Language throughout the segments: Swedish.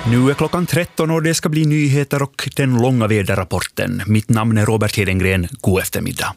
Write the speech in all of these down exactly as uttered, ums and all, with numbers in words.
Nu är klockan tretton och det ska bli nyheter och den långa väderrapporten. Mitt namn är Robert Hedengren. God eftermiddag.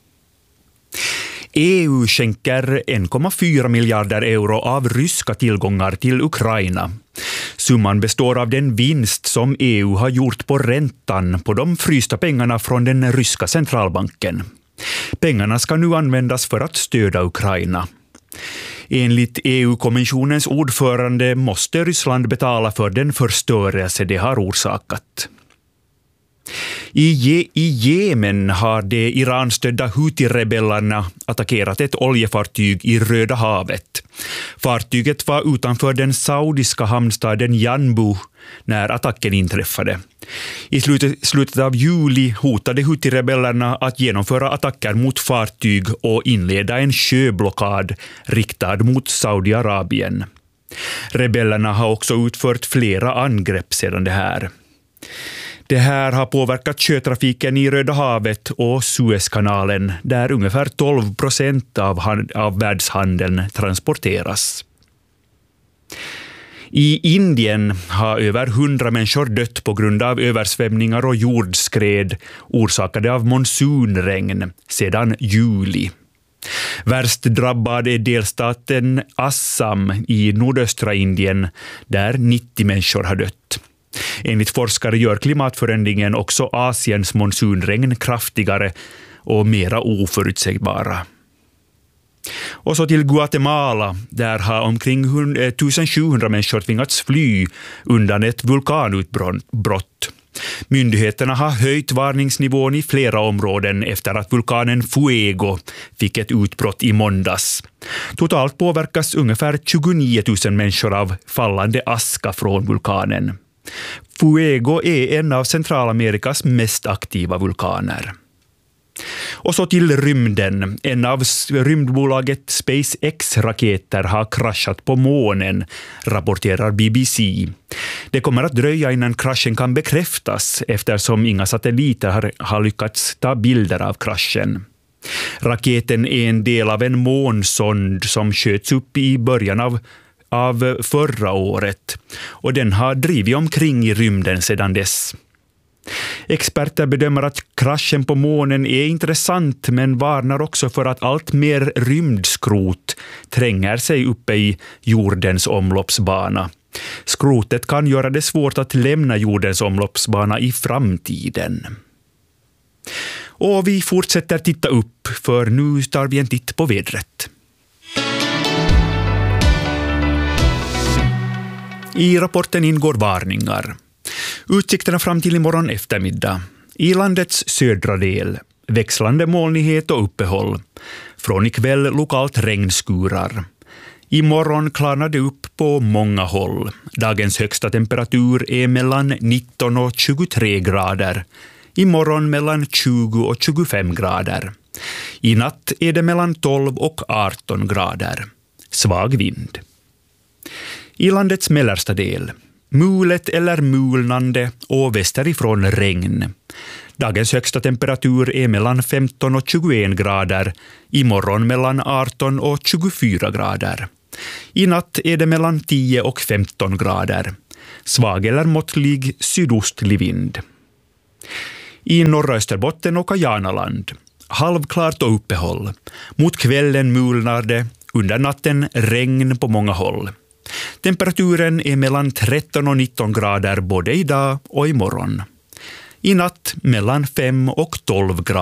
E U skänker en komma fyra miljarder euro av ryska tillgångar till Ukraina. Summan består av den vinst som E U har gjort på räntan på de frysta pengarna från den ryska centralbanken. Pengarna ska nu användas för att stödja Ukraina. Enligt E U-kommissionens ordförande måste Ryssland betala för den förstörelse det har orsakat. I, Je- I Jemen har de Iran-stödda Houthi-rebellerna attackerat ett oljefartyg i Röda havet. Fartyget var utanför den saudiska hamnstaden Yanbu när attacken inträffade. I slutet, slutet av juli hotade Houthi-rebellerna att genomföra attacker mot fartyg och inleda en sjöblockad riktad mot Saudiarabien. Rebellerna har också utfört flera angrepp sedan det här. Det här har påverkat sjötrafiken i Röda havet och Suezkanalen, där ungefär tolv procent av, hand- av världshandeln transporteras. I Indien har över hundra människor dött på grund av översvämningar och jordskred orsakade av monsunregn sedan juli. Värst drabbad är delstaten Assam i nordöstra Indien, där nittio människor har dött. Enligt forskare gör klimatförändringen också Asiens monsunregn kraftigare och mera oförutsägbara. Och så till Guatemala, där har omkring sjuttonhundra människor tvingats fly undan ett vulkanutbrott. Myndigheterna har höjt varningsnivån i flera områden efter att vulkanen Fuego fick ett utbrott i måndags. Totalt påverkas ungefär tjugonio tusen människor av fallande aska från vulkanen. Fuego är en av Centralamerikas mest aktiva vulkaner. Och så till rymden. En av rymdbolaget SpaceX-raketer har kraschat på månen, rapporterar B B C. Det kommer att dröja innan kraschen kan bekräftas eftersom inga satelliter har, har lyckats ta bilder av kraschen. Raketen är en del av en månsond som sköts upp i början av av förra året och den har drivit omkring i rymden sedan dess. Experter bedömer att kraschen på månen är intressant men varnar också för att allt mer rymdskrot tränger sig uppe i jordens omloppsbana. Skrotet kan göra det svårt att lämna jordens omloppsbana i framtiden. Och vi fortsätter titta upp, för nu tar vi en titt på vädret. I rapporten ingår varningar. Utsikterna fram till imorgon eftermiddag. I landets södra del, växlande molnighet och uppehåll. Från ikväll lokalt regnskurar. Imorgon klarnar det upp på många håll. Dagens högsta temperatur är mellan nitton och tjugotre grader. Imorgon mellan tjugo och tjugofem grader. I natt är det mellan tolv och arton grader. Svag vind. I landets mellersta del, mulet eller mulnande och västerifrån regn. Dagens högsta temperatur är mellan femton och tjugoen grader, imorgon mellan arton och tjugofyra grader. I natt är det mellan tio och femton grader. Svag eller måttlig sydostlig vind. I norra Österbotten och Kajanaland, halvklart och uppehåll. Mot kvällen mulnar det, under natten regn på många håll. Temperaturen är mellan tretton och nitton grader både idag och imorgon. I natt mellan fem och tolv grader.